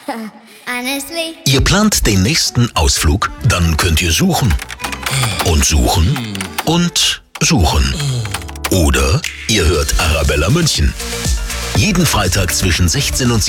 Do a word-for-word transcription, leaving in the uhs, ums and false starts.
Honestly. Ihr plant den nächsten Ausflug? Dann könnt ihr suchen. Und suchen. Und suchen. Oder ihr hört Arabella München. Jeden Freitag zwischen sechzehn und